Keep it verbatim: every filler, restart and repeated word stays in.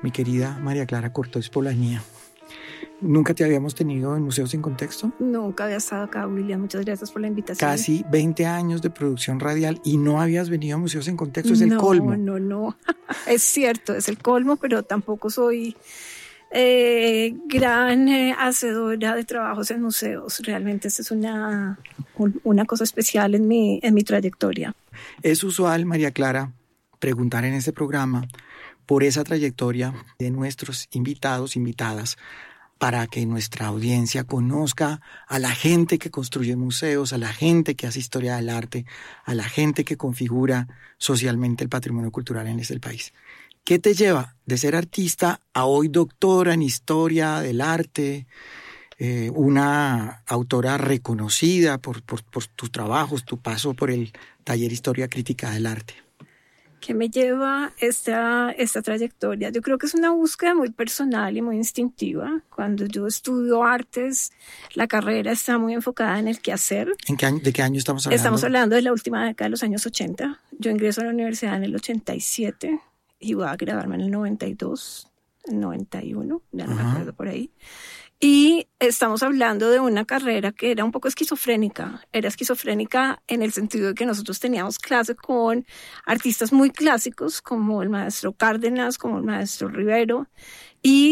mi querida María Clara Cortés Polanía. ¿Nunca te habíamos tenido en Museos en Contexto? Nunca había estado acá, William. Muchas gracias por la invitación. Casi veinte años de producción radial y no habías venido a Museos en Contexto. Es el no, colmo. No, no, no. Es cierto, es el colmo, pero tampoco soy eh, gran eh, hacedora de trabajos en museos. Realmente esta es una, un, una cosa especial en mi, en mi trayectoria. Es usual, María Clara, preguntar en este programa por esa trayectoria de nuestros invitados, invitadas, para que nuestra audiencia conozca a la gente que construye museos, a la gente que hace historia del arte, a la gente que configura socialmente el patrimonio cultural en este país. ¿Qué te lleva de ser artista a hoy doctora en historia del arte, eh, una autora reconocida por, por, por tus trabajos, tu paso por el taller Historia Crítica del Arte? ¿Qué me lleva esta, esta trayectoria? Yo creo que es una búsqueda muy personal y muy instintiva. Cuando yo estudio artes, la carrera está muy enfocada en el quehacer. ¿En qué año, ¿De qué año estamos hablando? Estamos hablando de la última década de los años ochenta. Yo ingreso a la universidad en el ochenta y siete y voy a graduarme en el noventa y dos, noventa y uno, ya no Ajá. me acuerdo por ahí. Y estamos hablando de una carrera que era un poco esquizofrénica. Era esquizofrénica en el sentido de que nosotros teníamos clase con artistas muy clásicos, como el maestro Cárdenas, como el maestro Rivero, y